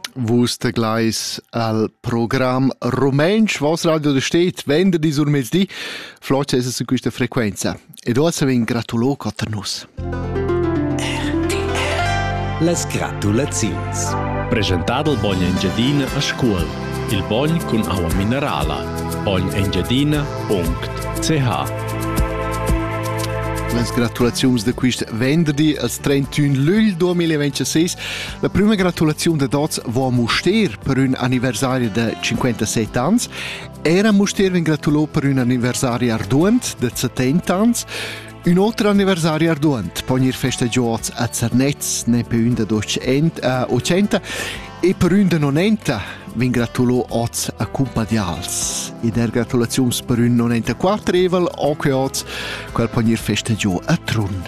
Vus te glais al program Rumensch, vos radio de stet, venerdì sur mezdì, flotsch esa su questa frequenza. Ed ora vin gratulò cotter nus. Las gratulaziuns. Presentado il Bogn Engiadina a scuol. Il Bogn con aua minerala. bognengiadina.ch. Las gratulaziuns de quist venerdì al 31 luglio 2026. La prima gratulazione de dots va a Muster per un anniversario de 57 anni. Era Muster vin gratulò per un anniversario arduent de 70 anni. Un altro anniversario arduent, pognir festeggiats a Zernez, ne per un de 80 e per un de 90 vin gratulò oz a Cumpadials. E der gratulazions per un 94 evel o che oz quel pognir festeggiò a Trun.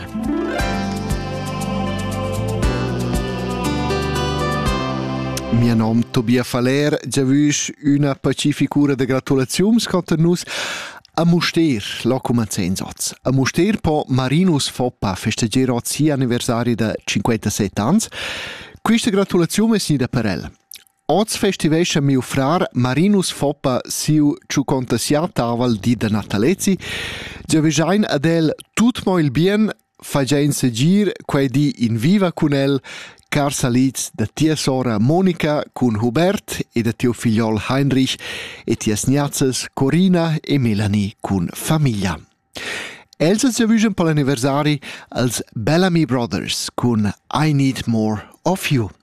Mio nome Tobia Faler, già vus una pacificura de gratulazions cotter nus. A Muster, lo comenzenzots. A Muster po Marinus Foppa festeggerò si anniversario de 57 anni. Questa gratulazione è snida per el. Oz festivesce mio frar Marinus Foppa siu 56 taval di de Natalezzi. Già vejain ad el tut mo il bien fagein segir quei di in viva con el car salitz da tia sora Monica con Hubert e da tio figliol Heinrich e tia sniazzes Corina e Melanie con famiglia. Elsa si avvisan per l'anniversari als Bellamy Brothers con I Need More of You.